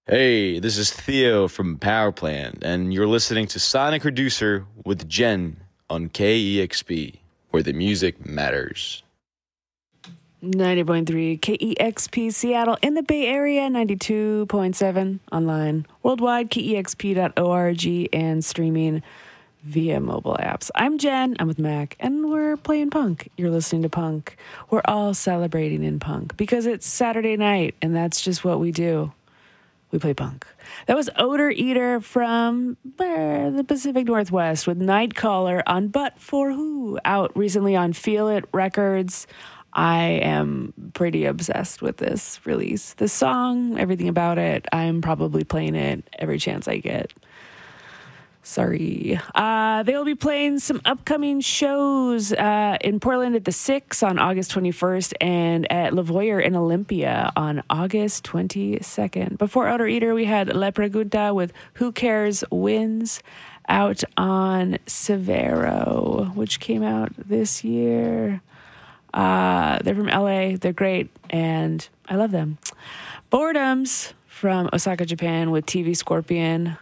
Hey, this is Theo from Powerplant, and you're listening to Sonic Reducer with Jen on KEXP, where the music matters. 90.3 KEXP Seattle in the Bay Area, 92.7 online, worldwide, kexp.org, and streaming via mobile apps. I'm Jen, I'm with Mac, and we're playing punk. You're listening to punk. We're all celebrating in punk because it's Saturday night, and that's just what we do. We play punk. That was Odor Eater from the Pacific Northwest with Nightcaller on But For Who, out recently on Feel It Records. I am pretty obsessed with this release. The song, everything about it, I'm probably playing it every chance I get. Sorry. They will be playing some upcoming shows in Portland at the Six on August 21st and at Lavoyer in Olympia on August 22nd. Before Odor Eater, we had La Pregunta with Who Cares Wins out on Severo, which came out this year. They're from LA. They're great, and I love them. Boredoms from Osaka, Japan with TV Scorpion.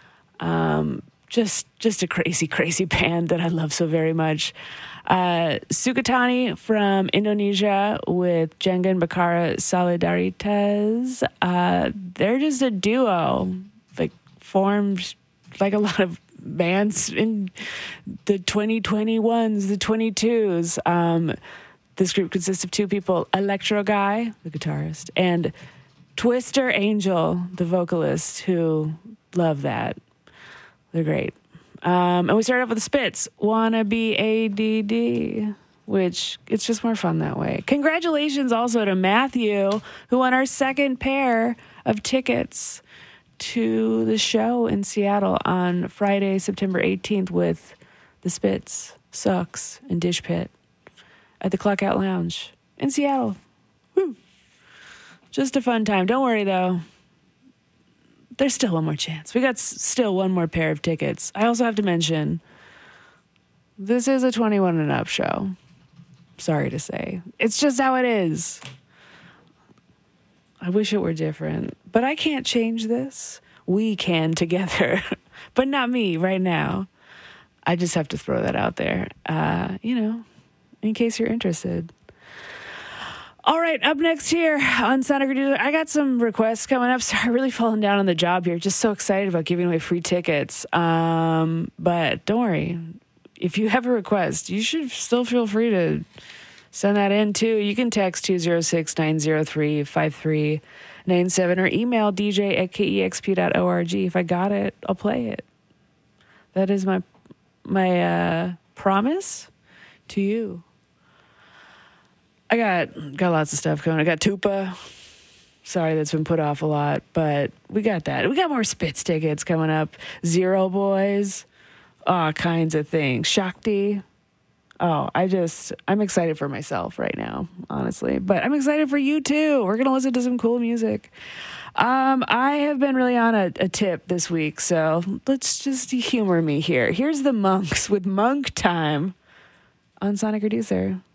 Just a crazy, crazy band that I love so very much. Sukatani from Indonesia with Jangan Bakara Solidaritas. They're just a duo, like formed like a lot of bands in the 2021s, the 22s. This group consists of two people, Electro Guy, the guitarist, and Twister Angel, the vocalist, who love that. They're great. And we started off with the Spits, Wanna Be ADD, which it's just more fun that way. Congratulations also to Matthew, who won our second pair of tickets to the show in Seattle on Friday, September 18th with the Spits, Sucks, and Dish Pit at the Clockout Lounge in Seattle. Woo. Just a fun time. Don't worry, though. There's still one more chance. We got still one more pair of tickets. I also have to mention, this is a 21 and up show. Sorry to say. It's just how it is. I wish it were different, but I can't change this. We can together, but not me right now. I just have to throw that out there, in case you're interested. All right, up next here on Sonic Reducer, I got some requests coming up. Sorry, really falling down on the job here. Just so excited about giving away free tickets. But don't worry. If you have a request, you should still feel free to send that in, too. You can text 206-903-5397 or email dj@kexp.org. If I got it, I'll play it. That is my promise to you. I got lots of stuff coming. I got Tupa. Sorry, that's been put off a lot, but we got that. We got more Spitz tickets coming up. Zero Boys. All kinds of things. Shakti. Oh, I'm excited for myself right now, honestly. But I'm excited for you, too. We're going to listen to some cool music. I have been really on a tip this week, so let's just humor me here. Here's the Monks with Monk Time on Sonic Reducer.